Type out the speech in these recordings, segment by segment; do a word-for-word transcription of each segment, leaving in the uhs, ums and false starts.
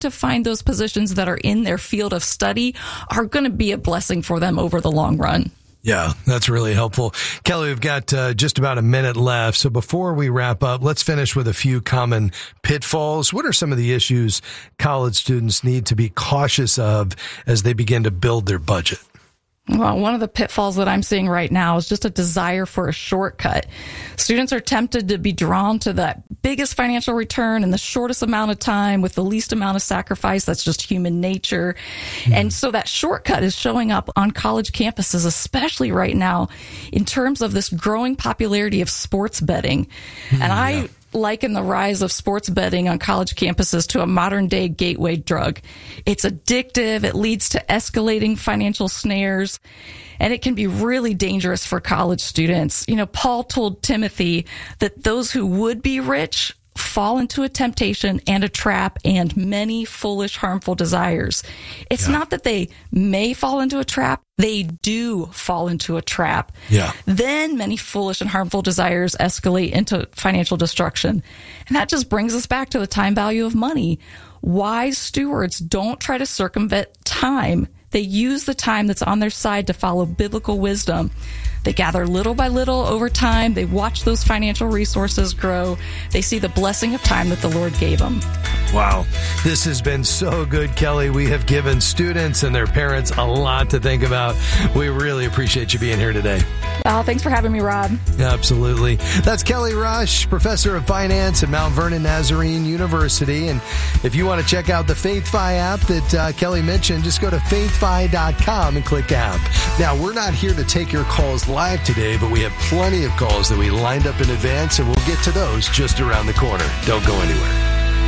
to find those positions that are in their field of study are going to be a blessing for them over the long run. Yeah, that's really helpful. Kelly, we've got uh, just about a minute left. So before we wrap up, let's finish with a few common pitfalls. What are some of the issues college students need to be cautious of as they begin to build their budget? Well, one of the pitfalls that I'm seeing right now is just a desire for a shortcut. Students are tempted to be drawn to that biggest financial return in the shortest amount of time with the least amount of sacrifice. That's just human nature. Mm. And so that shortcut is showing up on college campuses, especially right now, in terms of this growing popularity of sports betting. Mm, and I... Yeah. liken the rise of sports betting on college campuses to a modern day gateway drug. It's addictive. It leads to escalating financial snares, and it can be really dangerous for college students. You know, Paul told Timothy that those who would be rich fall into a temptation and a trap and many foolish, harmful desires. It's yeah. not that they may fall into a trap. They do fall into a trap. Yeah. Then many foolish and harmful desires escalate into financial destruction. And that just brings us back to the time value of money. Wise stewards don't try to circumvent time. They use the time that's on their side to follow biblical wisdom. They gather little by little over time. They watch those financial resources grow. They see the blessing of time that the Lord gave them. Wow. This has been so good, Kelly. We have given students and their parents a lot to think about. We really appreciate you being here today. Oh, thanks for having me, Rob. Absolutely. That's Kelly Rush, professor of finance at Mount Vernon Nazarene University. And if you want to check out the FaithFi app that uh, Kelly mentioned, just go to faith fi dot com and click app. Now, we're not here to take your calls live today, but we have plenty of calls that we lined up in advance, and we'll get to those just around the corner. Don't go anywhere.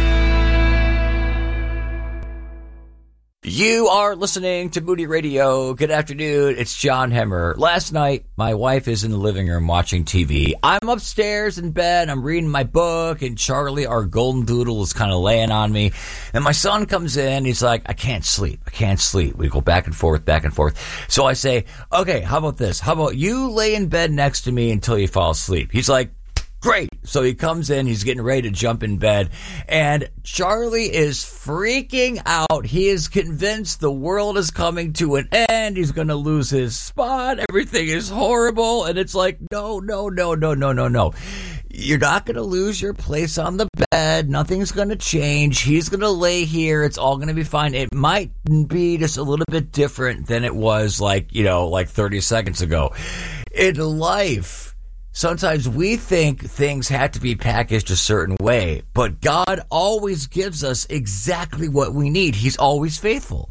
You are listening to Moody Radio. Good afternoon. It's John Hemmer. Last night, my wife is in the living room watching T V. I'm upstairs in bed. I'm reading my book, and Charlie, our golden doodle, is kind of laying on me. And my son comes in. He's like, I can't sleep. I can't sleep. We go back and forth, back and forth. So I say, okay, how about this? How about you lay in bed next to me until you fall asleep? He's like, great. So he comes in, he's getting ready to jump in bed, and Charlie is freaking out. He is convinced the world is coming to an end. He's going to lose his spot. Everything is horrible. And it's like, no, no, no, no, no, no, no. You're not going to lose your place on the bed. Nothing's going to change. He's going to lay here. It's all going to be fine. It might be just a little bit different than it was like, you know, like thirty seconds ago. In life, sometimes we think things have to be packaged a certain way, but God always gives us exactly what we need. He's always faithful.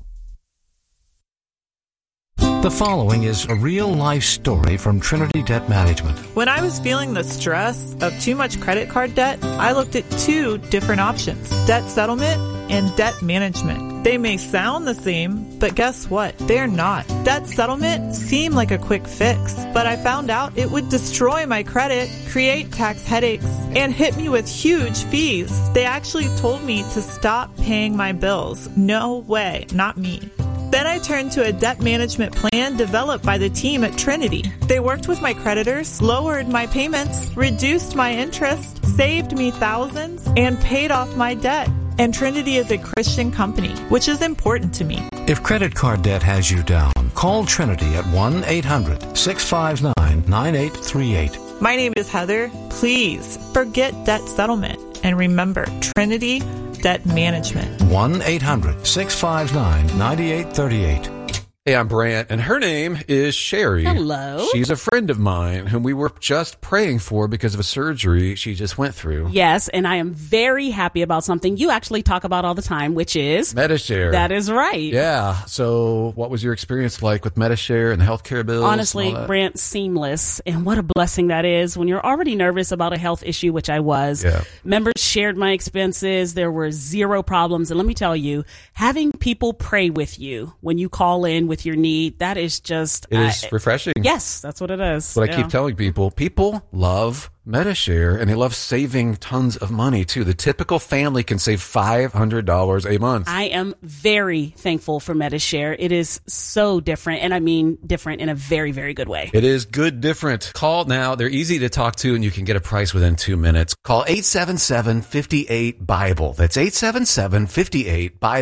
The following is a real-life story from Trinity Debt Management. When I was feeling the stress of too much credit card debt, I looked at two different options: debt settlement and debt management. They may sound the same, but guess what? They're not. Debt settlement seemed like a quick fix, but I found out it would destroy my credit, create tax headaches, and hit me with huge fees. They actually told me to stop paying my bills. No way, not me. Then I turned to a debt management plan developed by the team at Trinity. They worked with my creditors, lowered my payments, reduced my interest, saved me thousands, and paid off my debt. And Trinity is a Christian company, which is important to me. If credit card debt has you down, call Trinity at one eight hundred six five nine nine eight three eight. My name is Heather. Please forget debt settlement and remember Trinity Debt Management. one eight hundred six five nine nine eight three eight. Hey, I'm Brant, and her name is Sherry. Hello. She's a friend of mine whom we were just praying for because of a surgery she just went through. Yes, and I am very happy about something you actually talk about all the time, which is Medi-Share. That is right. Yeah. So what was your experience like with Medi-Share and the healthcare bills? Honestly, Brant, seamless. And what a blessing that is when you're already nervous about a health issue, which I was. Yeah. Members shared my expenses. There were zero problems. And let me tell you, having people pray with you when you call in with your need. That is just It is I, refreshing. Yes, that's what it is. But I Yeah. keep telling people, people love MediShare, and they love saving tons of money, too. The typical family can save five hundred dollars a month. I am very thankful for MediShare. It is so different, and I mean different in a very, very good way. It is good different. Call now. They're easy to talk to, and you can get a price within two minutes. Call eight seven seven, five eight, Bible. That's eight seven seven, five eight, Bible.